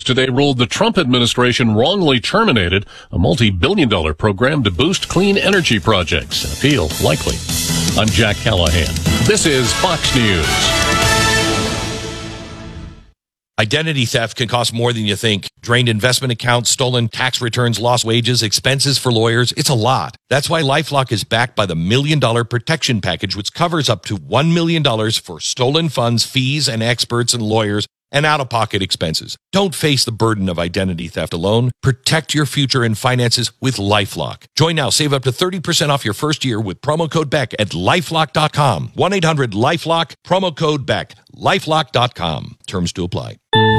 today ruled the Trump administration wrongly terminated a multi-billion-dollar program to boost clean energy projects. An appeal likely. I'm Jack Callahan. This is Fox News. Identity theft can cost more than you think. Drained investment accounts, stolen tax returns, lost wages, expenses for lawyers. It's a lot. That's why LifeLock is backed by the $1 Million Protection Package, which covers up to $1 million for stolen funds, fees, and experts and lawyers, and out-of-pocket expenses. Don't face the burden of identity theft alone. Protect your future and finances with LifeLock. Join now. Save up to 30% off your first year with promo code BECK at LifeLock.com. 1-800-LifeLock, promo code BECK. LifeLock.com. Terms to apply.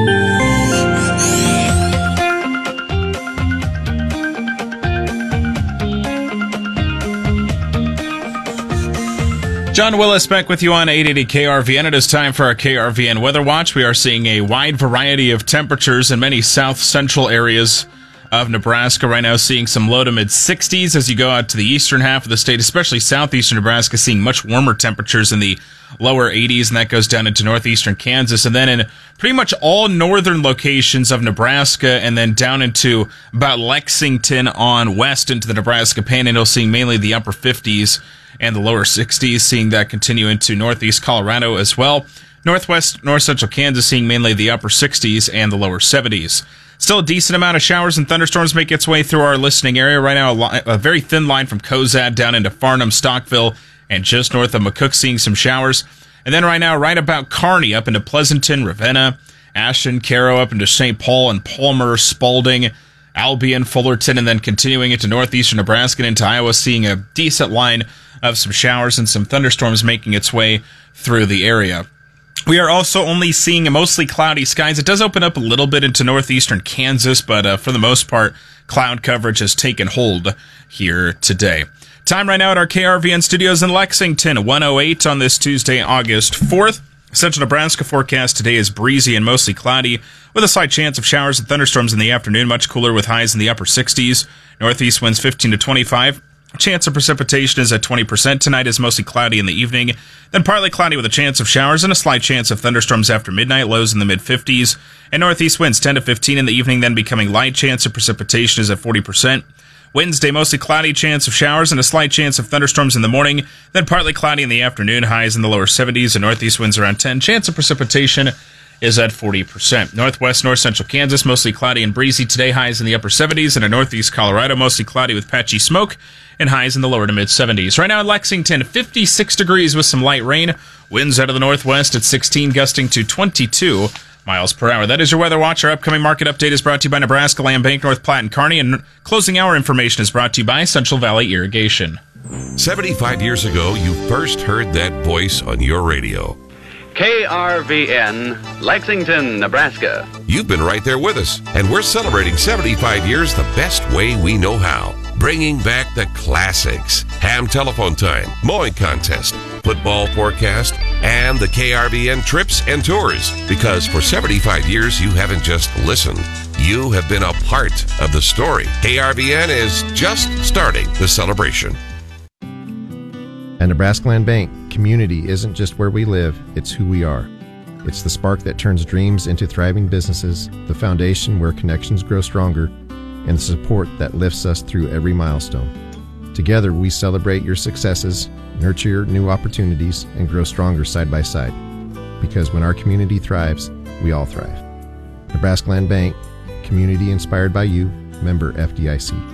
John Willis back with you on 880 KRVN. It is time for our KRVN Weather Watch. We are seeing a wide variety of temperatures in many south-central areas of Nebraska. Right now seeing some low to mid-60s as you go out to the eastern half of the state, especially southeastern Nebraska, seeing much warmer temperatures in the lower 80s, and that goes down into northeastern Kansas. And then in pretty much all northern locations of Nebraska and then down into about Lexington on west into the Nebraska Panhandle, seeing mainly the upper 50s and the lower 60s, seeing that continue into northeast Colorado as well. Northwest, north central Kansas, seeing mainly the upper 60s and the lower 70s. Still a decent amount of showers and thunderstorms make its way through our listening area. Right now, a very thin line from Cozad down into Farnham, Stockville, and just north of McCook, seeing some showers. And then right now, right about Kearney, up into Pleasanton, Ravenna, Ashton, Caro, up into St. Paul and Palmer, Spalding, Albion, Fullerton, and then continuing into northeastern Nebraska and into Iowa, seeing a decent line of some showers and some thunderstorms making its way through the area. We are also only seeing mostly cloudy skies. It does open up a little bit into northeastern Kansas, but for the most part, cloud coverage has taken hold here today. Time right now at our KRVN studios in Lexington, 1:08 on this Tuesday, August 4th. Central Nebraska forecast today is breezy and mostly cloudy, with a slight chance of showers and thunderstorms in the afternoon, much cooler with highs in the upper 60s. Northeast winds 15 to 25. Chance of precipitation is at 20%. Tonight is mostly cloudy in the evening, then partly cloudy with a chance of showers and a slight chance of thunderstorms after midnight, lows in the mid-50s. And northeast winds 10 to 15 in the evening, then becoming light. Chance of precipitation is at 40%. Wednesday, mostly cloudy, chance of showers and a slight chance of thunderstorms in the morning, then partly cloudy in the afternoon, highs in the lower 70s, and northeast winds around 10. Chance of precipitation is at 40%. Northwest, north central Kansas, mostly cloudy and breezy today, highs in the upper 70s, and in northeast Colorado, mostly cloudy with patchy smoke, and highs in the lower to mid 70s. Right now in Lexington, 56 degrees with some light rain. Winds out of the northwest at 16, gusting to 22 miles per hour. That is your Weather Watch. Our upcoming market update is brought to you by Nebraska Land Bank, North Platte, and Kearney. And closing hour information is brought to you by Central Valley Irrigation. 75 years ago, you first heard that voice on your radio. KRVN, Lexington, Nebraska. You've been right there with us, and we're celebrating 75 years the best way we know how. Bringing back the classics. Ham telephone time, mowing contest, football forecast, and the KRVN trips and tours. Because for 75 years, you haven't just listened. You have been a part of the story. KRVN is just starting the celebration. At Nebraska Land Bank, community isn't just where we live, it's who we are. It's the spark that turns dreams into thriving businesses, the foundation where connections grow stronger, and the support that lifts us through every milestone. Together, we celebrate your successes, nurture new opportunities, and grow stronger side by side. Because when our community thrives, we all thrive. Nebraska Land Bank, community inspired by you, member FDIC.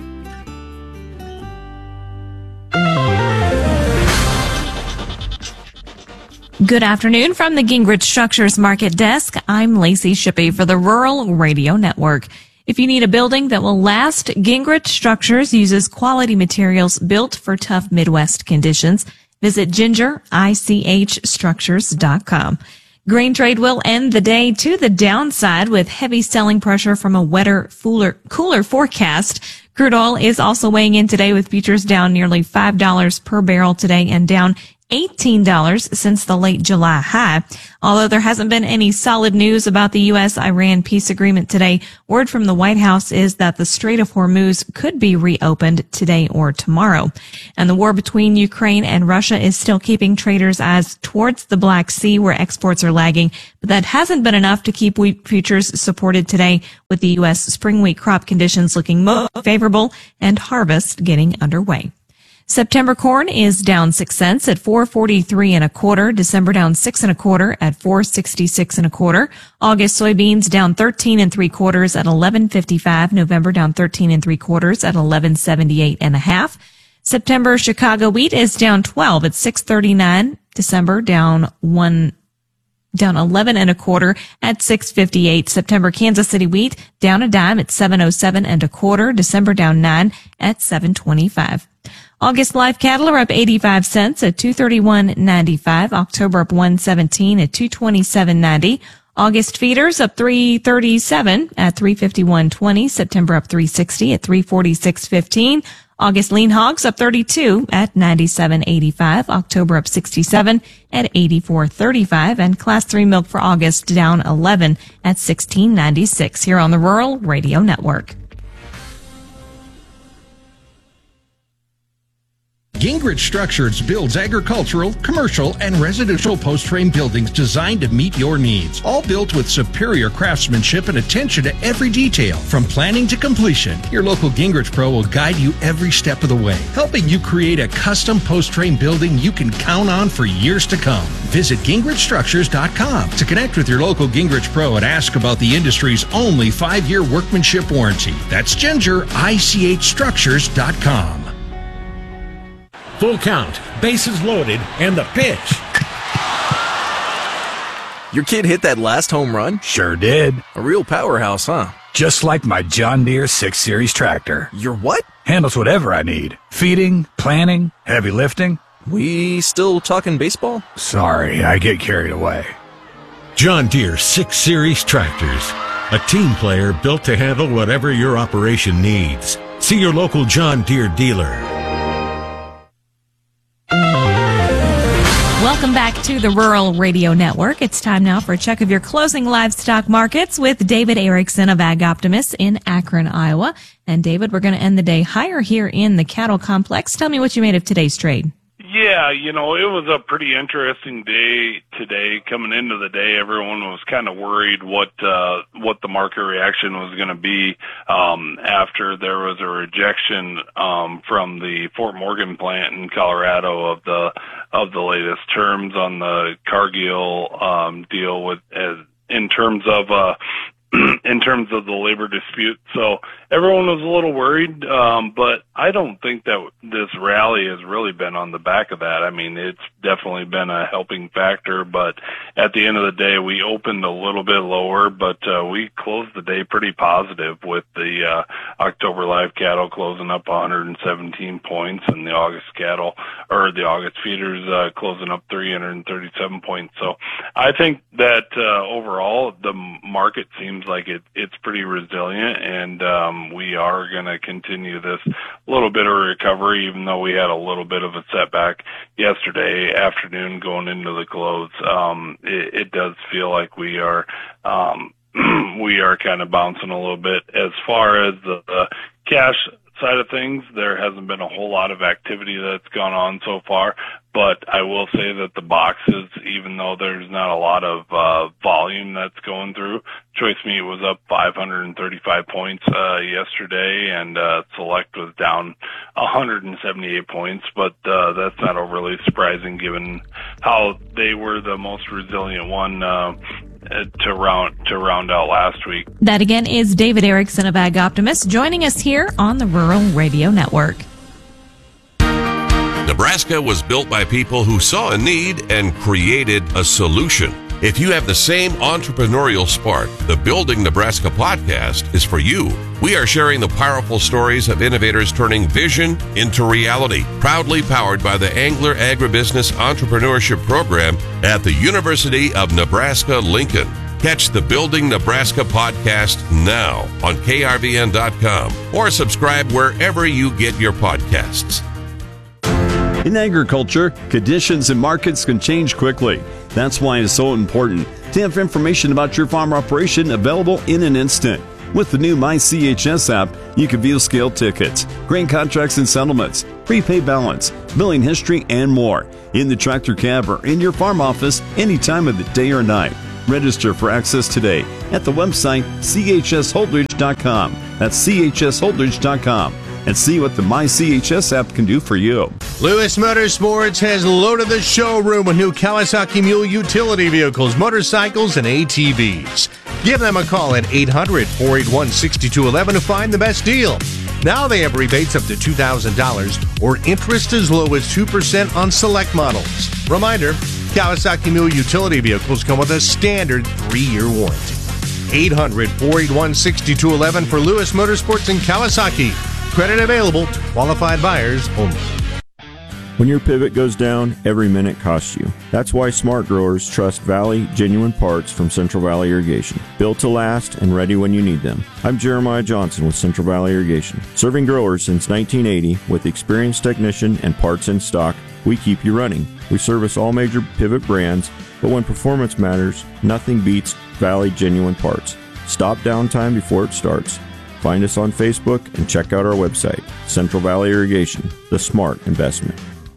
Good afternoon from the Gingrich Structures Market Desk. I'm Lacey Shippey for the Rural Radio Network. If you need a building that will last, Gingrich Structures uses quality materials built for tough Midwest conditions. Visit gingerichstructures.com. Grain trade will end the day to the downside with heavy selling pressure from a wetter, cooler forecast. Crude oil is also weighing in today with futures down nearly $5 per barrel today and down $18 since the late July high. Although there hasn't been any solid news about the U.S.-Iran peace agreement today, word from the White House is that the Strait of Hormuz could be reopened today or tomorrow. And the war between Ukraine and Russia is still keeping traders' eyes towards the Black Sea, where exports are lagging. But that hasn't been enough to keep wheat futures supported today, with the U.S. spring wheat crop conditions looking most favorable and harvest getting underway. September corn is down 6 cents at $4.43 1/4. December down 6 1/4 at $4.66 1/4. August soybeans down 13 3/4 at $11.55. November down 13 3/4 at $11.78 1/2. September Chicago wheat is down 12 at $6.39. December down 11 1/4 at $6.58. September Kansas City wheat down a dime at $7.07 1/4. December down 9 at $7.25. August live cattle are up 85 cents at $231.95. October up 117 at $227.90. August feeders up 337 at $351.20. September up 360 at $346.15. August lean hogs up 32 at $97.85. October up 67 at $84.35. And Class 3 milk for August down 11 at $16.96 here on the Rural Radio Network. Gingrich Structures builds agricultural, commercial, and residential post-frame buildings designed to meet your needs. All built with superior craftsmanship and attention to every detail, from planning to completion. Your local Gingrich Pro will guide you every step of the way, helping you create a custom post-frame building you can count on for years to come. Visit GingrichStructures.com to connect with your local Gingrich Pro and ask about the industry's only 5-year workmanship warranty. That's GingerICHStructures.com. Full count, bases loaded, and the pitch. Your kid hit that last home run? Sure did. A real powerhouse, huh? Just like my John Deere 6 Series tractor. Your what? Handles whatever I need. Feeding, planting, heavy lifting. We still talking baseball? Sorry, I get carried away. John Deere 6 Series tractors. A team player built to handle whatever your operation needs. See your local John Deere dealer. Welcome back to the Rural Radio Network. It's time now for a check of your closing livestock markets with David Erickson of Ag Optimist in Akron, Iowa. And David, we're going to end the day higher here in the cattle complex. Tell me what you made of today's trade. Yeah, it was a pretty interesting day today. Coming into the day, everyone was kind of worried what the market reaction was going to be after there was a rejection from the Fort Morgan plant in Colorado of the latest terms on the Cargill deal with in terms of the labor dispute. So everyone was a little worried, but I don't think that this rally has really been on the back of that. I mean, it's definitely been a helping factor, but at the end of the day, we opened a little bit lower, but we closed the day pretty positive with the October live cattle closing up 117 points and the August cattle, or the August feeders, closing up 337 points. So I think that overall the market seems like it's pretty resilient, and we are going to continue this little bit of recovery, even though we had a little bit of a setback yesterday afternoon going into the close. It does feel like we are kind of bouncing a little bit. As far as the cash side of things, there hasn't been a whole lot of activity that's gone on so far, but I will say that the boxes, even though there's not a lot of volume that's going through, choice meat was up 535 points yesterday, and select was down 178 points, but that's not overly surprising given how they were the most resilient one to round out last week. That again is David Erickson of Ag Optimist joining us here on the Rural Radio Network. Nebraska was built by people who saw a need and created a solution. If you have the same entrepreneurial spark, the Building Nebraska podcast is for you. We are sharing the powerful stories of innovators turning vision into reality. Proudly powered by the Angler Agribusiness Entrepreneurship Program at the University of Nebraska-Lincoln. Catch the Building Nebraska podcast now on KRVN.com or subscribe wherever you get your podcasts. In agriculture, conditions and markets can change quickly. That's why it's so important to have information about your farm operation available in an instant. With the new MyCHS app, you can view scale tickets, grain contracts and settlements, prepay balance, billing history, and more in the tractor cab or in your farm office any time of the day or night. Register for access today at the website chsholdridge.com. That's chsholdridge.com. And see what the MyCHS app can do for you. Lewis Motorsports has loaded the showroom with new Kawasaki Mule utility vehicles, motorcycles, and ATVs. Give them a call at 800-481-6211 to find the best deal. Now they have rebates up to $2,000 or interest as low as 2% on select models. Reminder, Kawasaki Mule utility vehicles come with a standard 3-year warranty. 800-481-6211 for Lewis Motorsports and Kawasaki. Credit available. Qualified buyers only. When your pivot goes down, every minute costs you. That's why smart growers trust Valley Genuine Parts from Central Valley Irrigation. Built to last and ready when you need them. I'm Jeremiah Johnson with Central Valley Irrigation. Serving growers since 1980 with experienced technician and parts in stock, we keep you running. We service all major pivot brands, but when performance matters, nothing beats Valley Genuine Parts. Stop downtime before it starts. Find us on Facebook and check out our website, Central Valley Irrigation, the smart investment.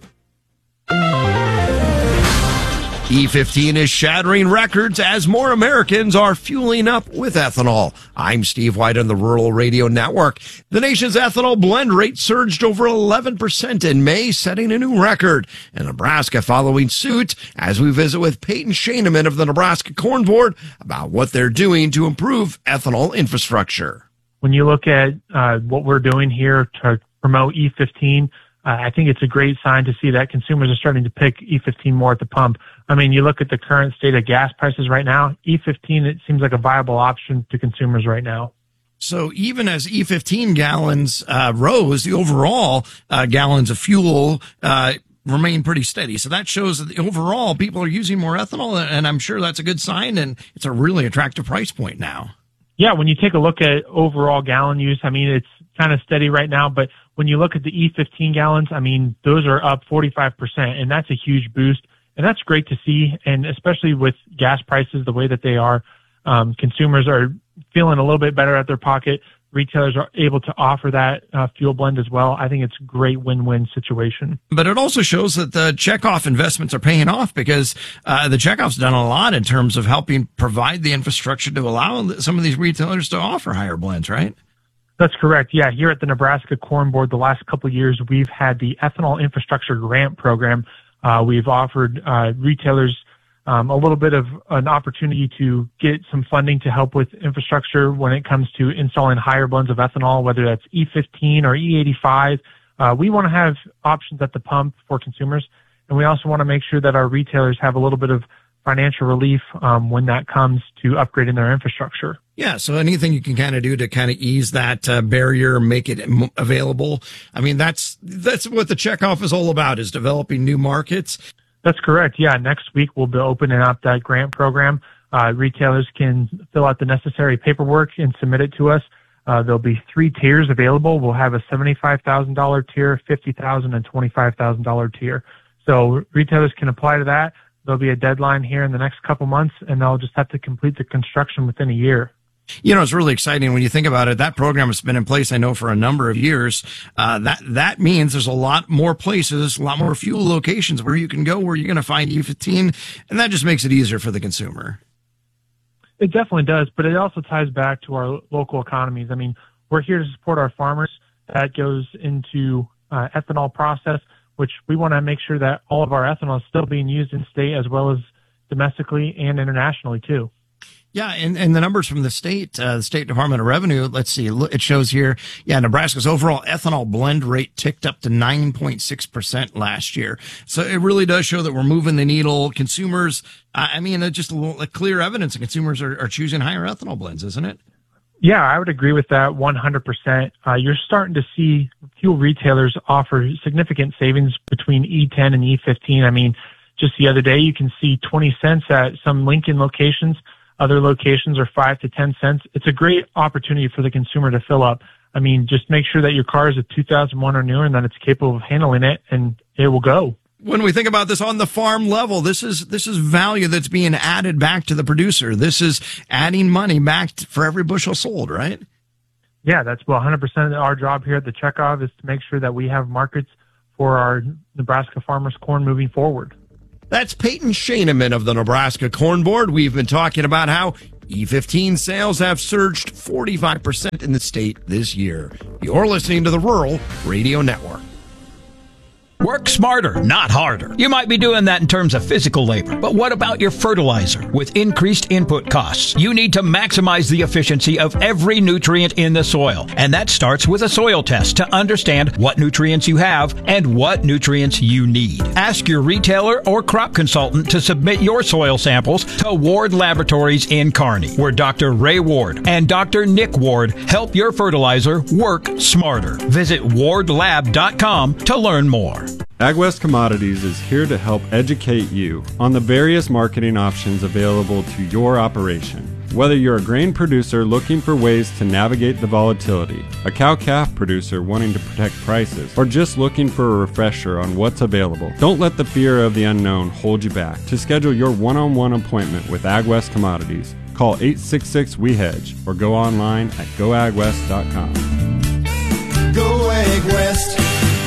E15 is shattering records as more Americans are fueling up with ethanol. I'm Steve White on the Rural Radio Network. The nation's ethanol blend rate surged over 11% in May, setting a new record. And Nebraska following suit as we visit with Peyton Schaineman of the Nebraska Corn Board about what they're doing to improve ethanol infrastructure. When you look at what we're doing here to promote E15, I think it's a great sign to see that consumers are starting to pick E15 more at the pump. I mean, you look at the current state of gas prices right now, E15, it seems like a viable option to consumers right now. So even as E15 gallons rose, the overall gallons of fuel remain pretty steady. So that shows that overall people are using more ethanol, and I'm sure that's a good sign, and it's a really attractive price point now. Yeah, when you take a look at overall gallon use, I mean, it's kind of steady right now, but when you look at the E15 gallons, I mean, those are up 45%, and that's a huge boost, and that's great to see, and especially with gas prices the way that they are, consumers are feeling a little bit better at their pocket. Retailers are able to offer that fuel blend as well. I think it's a great win-win situation. But it also shows that the checkoff investments are paying off because the checkoff's done a lot in terms of helping provide the infrastructure to allow some of these retailers to offer higher blends, right? That's correct. Yeah, here at the Nebraska Corn Board, the last couple of years, we've had the Ethanol Infrastructure Grant Program. We've offered retailers a little bit of an opportunity to get some funding to help with infrastructure when it comes to installing higher blends of ethanol, whether that's E15 or E85. We want to have options at the pump for consumers, and we also want to make sure that our retailers have a little bit of financial relief when that comes to upgrading their infrastructure. Yeah, so anything you can kind of do to kind of ease that barrier, make it available. I mean, that's what the checkoff is all about, is developing new markets. That's correct. Yeah, next week we'll be opening up that grant program. Retailers can fill out the necessary paperwork and submit it to us. There'll be 3 tiers available. We'll have a $75,000 tier, $50,000, and $25,000 tier. So retailers can apply to that. There'll be a deadline here in the next couple months, and they'll just have to complete the construction within a year. You know, it's really exciting when you think about it. That program has been in place, I know, for a number of years. That means there's a lot more places, a lot more fuel locations where you can go, where you're going to find E15, and that just makes it easier for the consumer. It definitely does, but it also ties back to our local economies. I mean, we're here to support our farmers. That goes into ethanol process, which we want to make sure that all of our ethanol is still being used in state as well as domestically and internationally too. Yeah, and the numbers from the State Department of Revenue, let's see, it shows here, Nebraska's overall ethanol blend rate ticked up to 9.6% last year. So it really does show that we're moving the needle. Consumers, it's just a clear evidence that consumers are choosing higher ethanol blends, isn't it? Yeah, I would agree with that 100%. You're starting to see fuel retailers offer significant savings between E10 and E15. I mean, just the other day, you can see 20 cents at some Lincoln locations. Other locations are 5 to 10 cents. It's a great opportunity for the consumer to fill up. I mean, just make sure that your car is a 2001 or newer and that it's capable of handling it, and it will go. When we think about this on the farm level, this is value that's being added back to the producer. This is adding money back for every bushel sold, right? Yeah, that's 100% our job here at the Chekhov is to make sure that we have markets for our Nebraska farmers' corn moving forward. That's Peyton Schaineman of the Nebraska Corn Board. We've been talking about how E15 sales have surged 45% in the state this year. You're listening to the Rural Radio Network. Work smarter, not harder. You might be doing that in terms of physical labor, but what about your fertilizer? With increased input costs, you need to maximize the efficiency of every nutrient in the soil. And that starts with a soil test to understand what nutrients you have and what nutrients you need. Ask your retailer or crop consultant to submit your soil samples to Ward Laboratories in Kearney, where Dr. Ray Ward and Dr. Nick Ward help your fertilizer work smarter. Visit wardlab.com to learn more. AgWest Commodities is here to help educate you on the various marketing options available to your operation. Whether you're a grain producer looking for ways to navigate the volatility, a cow-calf producer wanting to protect prices, or just looking for a refresher on what's available, don't let the fear of the unknown hold you back. To schedule your one-on-one appointment with AgWest Commodities, call 866-WE-HEDGE or go online at goagwest.com. Go AgWest.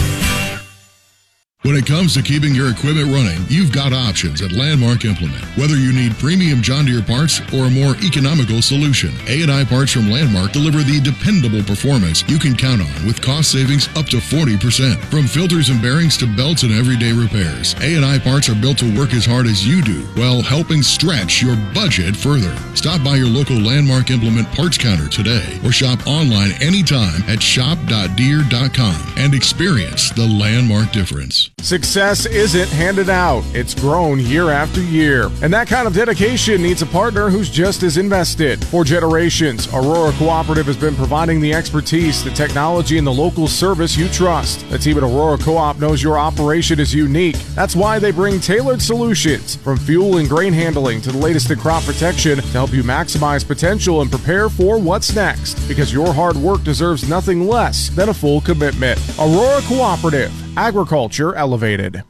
When it comes to keeping your equipment running, you've got options at Landmark Implement. Whether you need premium John Deere parts or a more economical solution, A&I Parts from Landmark deliver the dependable performance you can count on with cost savings up to 40%. From filters and bearings to belts and everyday repairs, A&I Parts are built to work as hard as you do while helping stretch your budget further. Stop by your local Landmark Implement parts counter today or shop online anytime at shop.deere.com and experience the Landmark difference. Success isn't handed out, it's grown year after year. And that kind of dedication needs a partner who's just as invested. For generations, Aurora Cooperative has been providing the expertise, the technology, and the local service you trust. The team at Aurora Co-op knows your operation is unique. That's why they bring tailored solutions, from fuel and grain handling to the latest in crop protection, to help you maximize potential and prepare for what's next. Because your hard work deserves nothing less than a full commitment. Aurora Cooperative. Agriculture elevated.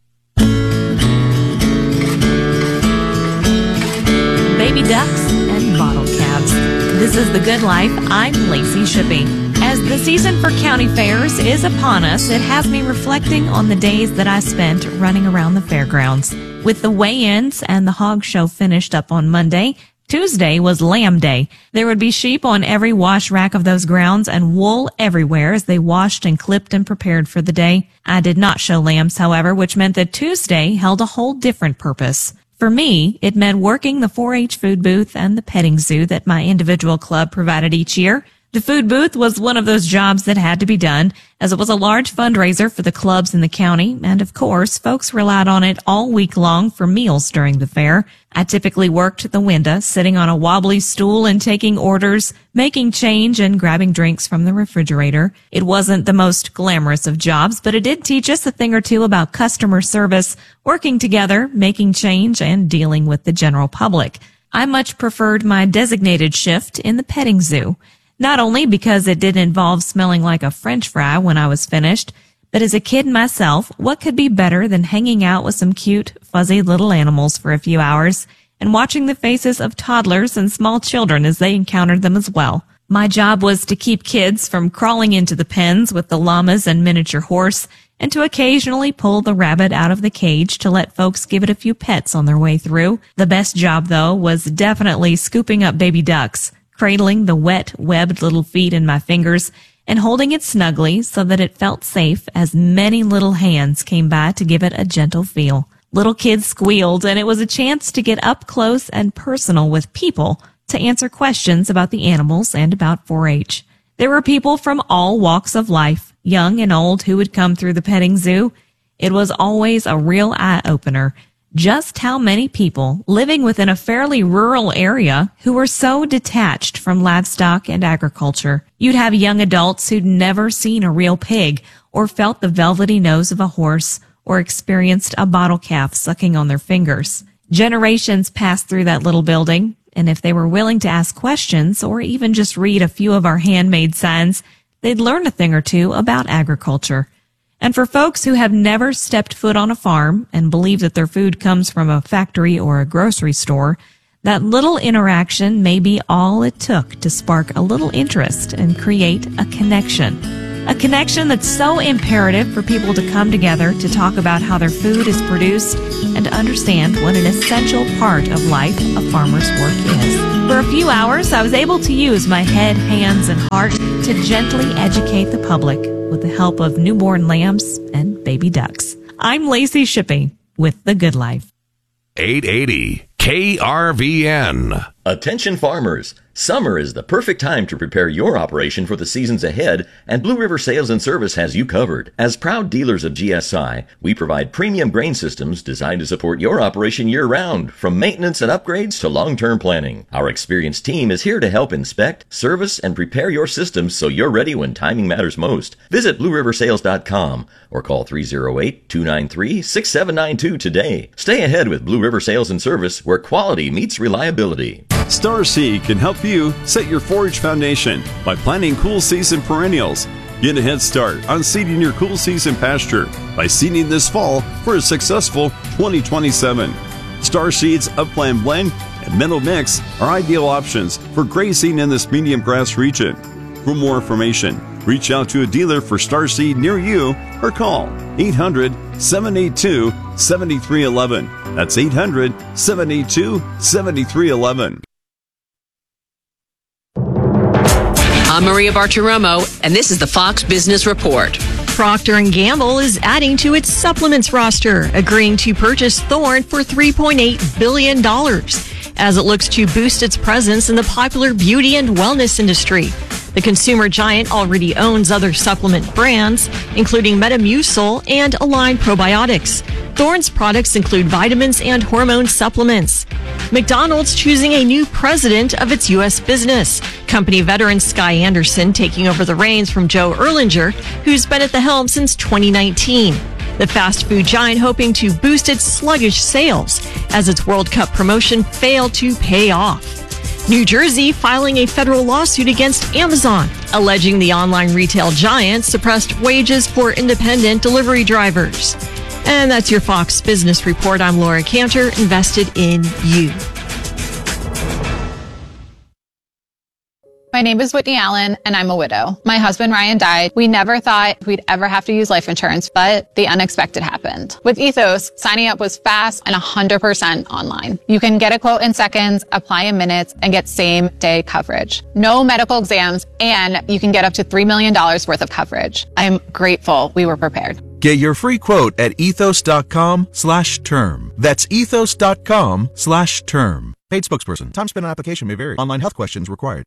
Baby ducks and bottle calves. This is The Good Life. I'm Lacey Shippey. As the season for county fairs is upon us, it has me reflecting on the days that I spent running around the fairgrounds. With the weigh-ins and the hog show finished up on Monday, Tuesday was Lamb Day. There would be sheep on every wash rack of those grounds and wool everywhere as they washed and clipped and prepared for the day. I did not show lambs, however, which meant that Tuesday held a whole different purpose. For me, it meant working the 4-H food booth and the petting zoo that my individual club provided each year. The food booth was one of those jobs that had to be done, as it was a large fundraiser for the clubs in the county, and of course, folks relied on it all week long for meals during the fair. I typically worked the window, sitting on a wobbly stool and taking orders, making change, and grabbing drinks from the refrigerator. It wasn't the most glamorous of jobs, but it did teach us a thing or two about customer service, working together, making change, and dealing with the general public. I much preferred my designated shift in the petting zoo. Not only because it did involve smelling like a French fry when I was finished, but as a kid myself, what could be better than hanging out with some cute, fuzzy little animals for a few hours and watching the faces of toddlers and small children as they encountered them as well. My job was to keep kids from crawling into the pens with the llamas and miniature horse, and to occasionally pull the rabbit out of the cage to let folks give it a few pets on their way through. The best job, though, was definitely scooping up baby ducks, cradling the wet, webbed little feet in my fingers, and holding it snugly so that it felt safe as many little hands came by to give it a gentle feel. Little kids squealed, and it was a chance to get up close and personal with people to answer questions about the animals and about 4-H. There were people from all walks of life, young and old, who would come through the petting zoo. It was always a real eye-opener just how many people living within a fairly rural area who were so detached from livestock and agriculture. You'd have young adults who'd never seen a real pig or felt the velvety nose of a horse or experienced a bottle calf sucking on their fingers. Generations passed through that little building, And if they were willing to ask questions or even just read a few of our handmade signs, they'd learn a thing or two about agriculture. And for folks who have never stepped foot on a farm and believe that their food comes from a factory or a grocery store, that little interaction may be all it took to spark a little interest and create a connection. A connection that's so imperative for people to come together to talk about how their food is produced and to understand what an essential part of life a farmer's work is. For a few hours, I was able to use my head, hands, and heart to gently educate the public with the help of newborn lambs and baby ducks. I'm Lacey Shippey with The Good Life. 880 KRVN. Attention farmers. Summer is the perfect time to prepare your operation for the seasons ahead, and Blue River Sales and Service has you covered. As proud dealers of GSI, we provide premium grain systems designed to support your operation year-round, from maintenance and upgrades to long-term planning. Our experienced team is here to help inspect, service, and prepare your systems so you're ready when timing matters most. Visit BlueRiverSales.com or call 308-293-6792 today. Stay ahead with Blue River Sales and Service, where quality meets reliability. Star Seed can help you set your forage foundation by planting cool season perennials. Get a head start on seeding your cool season pasture by seeding this fall for a successful 2027. Star Seed's Upland Blend and Meadow Mix are ideal options for grazing in this medium grass region. For more information, reach out to a dealer for Star Seed near you or call 800-782-7311. That's 800-782-7311. I'm Maria Bartiromo, and this is the Fox Business Report. Procter & Gamble is adding to its supplements roster, agreeing to purchase Thorne for $3.8 billion as it looks to boost its presence in the popular beauty and wellness industry. The consumer giant already owns other supplement brands, including Metamucil and Align Probiotics. Thorne's products include vitamins and hormone supplements. McDonald's choosing a new president of its U.S. business. Company veteran Sky Anderson taking over the reins from Joe Erlinger, who's been at the helm since 2019. The fast food giant hoping to boost its sluggish sales as its World Cup promotion failed to pay off. New Jersey filing a federal lawsuit against Amazon, alleging the online retail giant suppressed wages for independent delivery drivers. And that's your Fox Business Report. I'm Laura Cantor, invested in you. My name is Whitney Allen, and I'm a widow. My husband, Ryan, died. We never thought we'd ever have to use life insurance, but the unexpected happened. With Ethos, signing up was fast and 100% online. You can get a quote in seconds, apply in minutes, and get same-day coverage. No medical exams, and you can get up to $3 million worth of coverage. I'm grateful we were prepared. Get your free quote at ethos.com/term. That's ethos.com/term. Paid spokesperson. Time spent on application may vary. Online health questions required.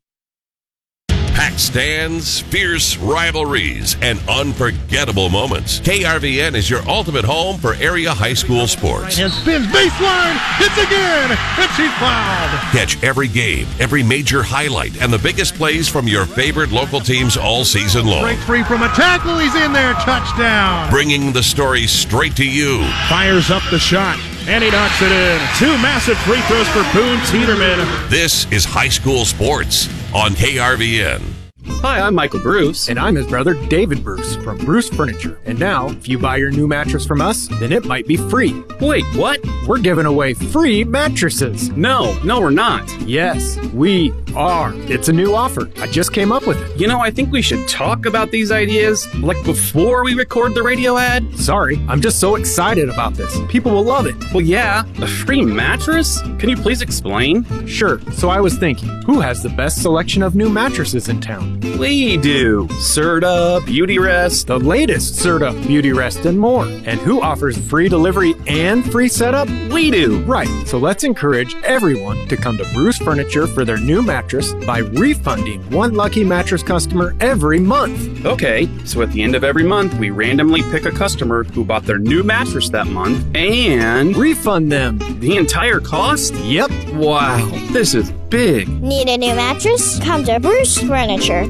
Packed stands, fierce rivalries, and unforgettable moments. KRVN is your ultimate home for area high school sports. And spins baseline, hits again, and she's fouled. Catch every game, every major highlight, and the biggest plays from your favorite local teams all season long. Break free from a tackle, he's in there, touchdown. Bringing the story straight to you. Fires up the shot, and he knocks it in. 2 massive free throws for Boone Teeterman. This is high school sports on KRVN. Hi, I'm Michael Bruce. And I'm his brother, David Bruce, from Bruce Furniture. And now, if you buy your new mattress from us, then it might be free. Wait, what? We're giving away free mattresses. No, we're not. Yes, we are. It's a new offer. I just came up with it. You know, I think we should talk about these ideas, like before we record the radio ad. Sorry, I'm just so excited about this. People will love it. Well, yeah, a free mattress? Can you please explain? Sure. So I was thinking, who has the best selection of new mattresses in town? We do. Serta, Beautyrest, the latest Serta, Beautyrest, and more. And who offers free delivery and free setup? We do. Right. So let's encourage everyone to come to Bruce Furniture for their new mattress by refunding one lucky mattress customer every month. Okay, so at the end of every month, we randomly pick a customer who bought their new mattress that month and refund them the entire cost? Yep. Wow, this is big. Need a new mattress? Come to Bruce Furniture.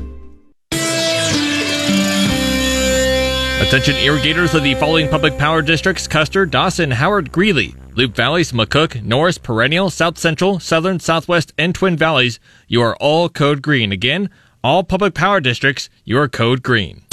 Attention irrigators of the following public power districts: Custer, Dawson, Howard, Greeley. Loup Valleys, McCook, Norris, Perennial, South Central, Southern, Southwest, and Twin Valleys, you are all code green. Again, all public power districts, you are code green.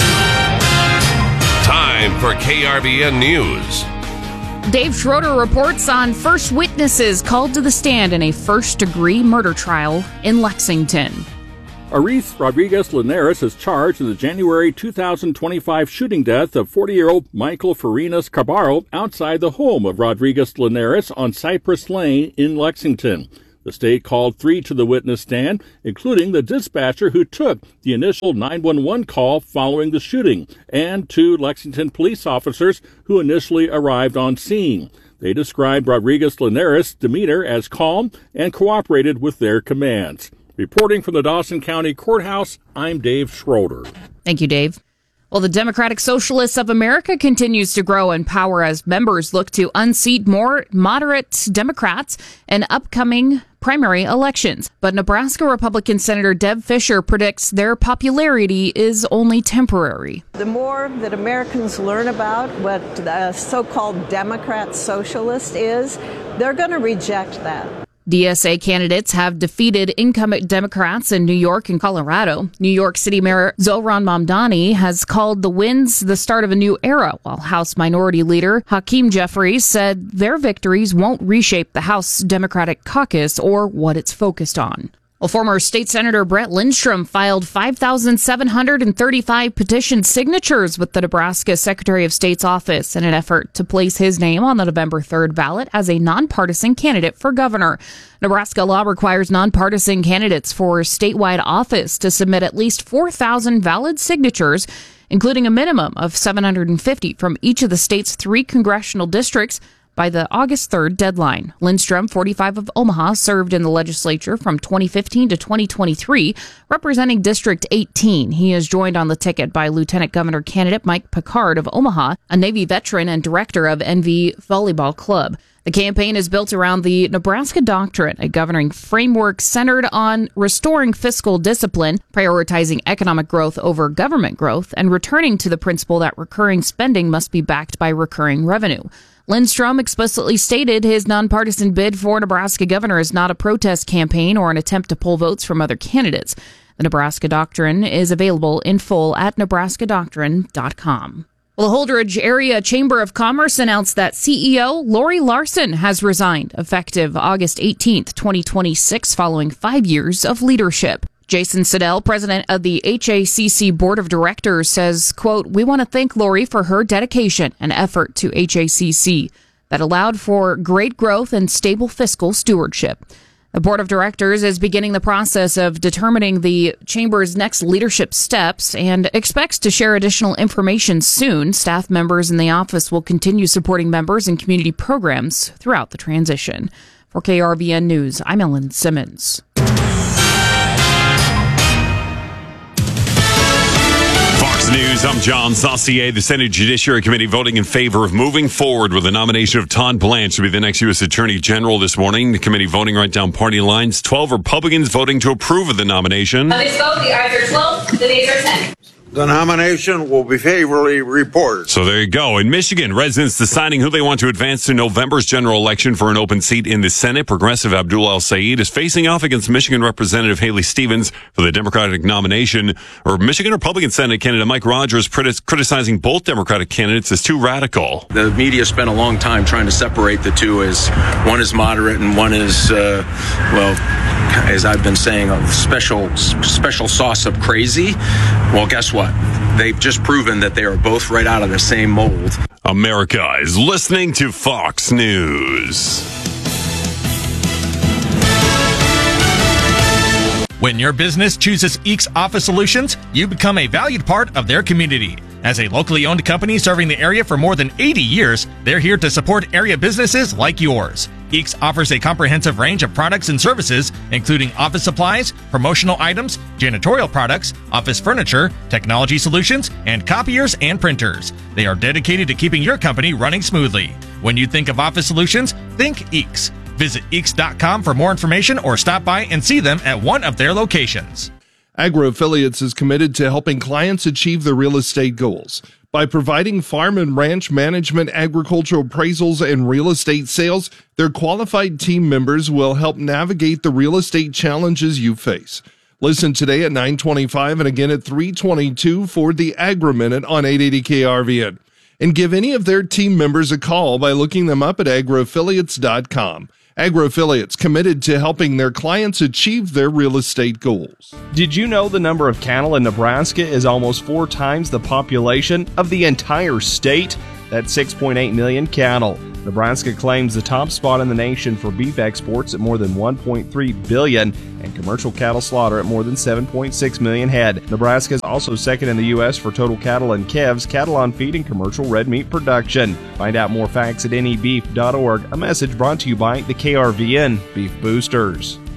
Time for KRBN News. Dave Schroeder reports on first witnesses called to the stand in a first-degree murder trial in Lexington. Aris Rodriguez Linares is charged in the January 2025 shooting death of 40-year-old Michael Farinas Cabarro outside the home of Rodriguez Linares on Cypress Lane in Lexington. The state called 3 to the witness stand, including the dispatcher who took the initial 911 call following the shooting, and 2 Lexington police officers who initially arrived on scene. They described Rodriguez Linares' demeanor as calm and cooperated with their commands. Reporting from the Dawson County Courthouse, I'm Dave Schroeder. Thank you, Dave. Well, the Democratic Socialists of America continues to grow in power as members look to unseat more moderate Democrats in upcoming primary elections. But Nebraska Republican Senator Deb Fischer predicts their popularity is only temporary. The more that Americans learn about what the so-called Democrat socialist is, they're going to reject that. DSA candidates have defeated incumbent Democrats in New York and Colorado. New York City Mayor Zohran Mamdani has called the wins the start of a new era, while House Minority Leader Hakeem Jeffries said their victories won't reshape the House Democratic caucus or what it's focused on. Well, former State Senator Brett Lindstrom filed 5,735 petition signatures with the Nebraska Secretary of State's office in an effort to place his name on the November 3rd ballot as a nonpartisan candidate for governor. Nebraska law requires nonpartisan candidates for statewide office to submit at least 4,000 valid signatures, including a minimum of 750 from each of the state's 3 congressional districts, by the August 3rd deadline. Lindstrom, 45 of Omaha, served in the legislature from 2015 to 2023, representing District 18. He is joined on the ticket by Lieutenant Governor candidate Mike Picard of Omaha, a Navy veteran and director of NV Volleyball Club. The campaign is built around the Nebraska Doctrine, a governing framework centered on restoring fiscal discipline, prioritizing economic growth over government growth, and returning to the principle that recurring spending must be backed by recurring revenue. Lindstrom explicitly stated his nonpartisan bid for Nebraska governor is not a protest campaign or an attempt to pull votes from other candidates. The Nebraska Doctrine is available in full at nebraskadoctrine.com. Well, the Holdridge Area Chamber of Commerce announced that CEO Lori Larson has resigned effective August 18th, 2026, following 5 years of leadership. Jason Siddell, president of the HACC Board of Directors, says, quote, "We want to thank Lori for her dedication and effort to HACC that allowed for great growth and stable fiscal stewardship." The Board of Directors is beginning the process of determining the Chamber's next leadership steps and expects to share additional information soon. Staff members in the office will continue supporting members and community programs throughout the transition. For KRBN News, I'm Ellen Simmons. News. I'm John Saucier. The Senate Judiciary Committee voting in favor of moving forward with the nomination of Todd Blanche to be the next U.S. Attorney General this morning. The committee voting right down party lines. 12 Republicans voting to approve of the nomination. On this vote, the ayes are 12, the nays are 10. The nomination will be favorably reported. So there you go. In Michigan, residents deciding who they want to advance to November's general election for an open seat in the Senate. Progressive Abdul El-Sayed is facing off against Michigan Representative Haley Stevens for the Democratic nomination. Or Michigan Republican Senate candidate Mike Rogers criticizing both Democratic candidates as too radical. The media spent a long time trying to separate the two, as one is moderate and one is, as I've been saying, a special sauce of crazy. Well, guess what? They've just proven that they are both right out of the same mold. America is listening to Fox News. When your business chooses Eeks Office Solutions, you become a valued part of their community. As a locally owned company serving the area for more than 80 years, they're here to support area businesses like yours. Eeks offers a comprehensive range of products and services, including office supplies, promotional items, janitorial products, office furniture, technology solutions, and copiers and printers. They are dedicated to keeping your company running smoothly. When you think of office solutions, think Eeks. Visit Eeks.com for more information or stop by and see them at one of their locations. Agro Affiliates is committed to helping clients achieve their real estate goals. By providing farm and ranch management, agricultural appraisals, and real estate sales, their qualified team members will help navigate the real estate challenges you face. Listen today at 9:25 and again at 3:22 for the Agri-Minute on 880 KRVN. And give any of their team members a call by looking them up at agroaffiliates.com. Agroaffiliates, committed to helping their clients achieve their real estate goals. Did you know the number of cattle in Nebraska is almost 4 times the population of the entire state? That's 6.8 million cattle. Nebraska claims the top spot in the nation for beef exports at more than 1.3 billion and commercial cattle slaughter at more than 7.6 million head. Nebraska is also second in the U.S. for total cattle and calves, cattle on feed, and commercial red meat production. Find out more facts at nebeef.org. A message brought to you by the KRVN Beef Boosters.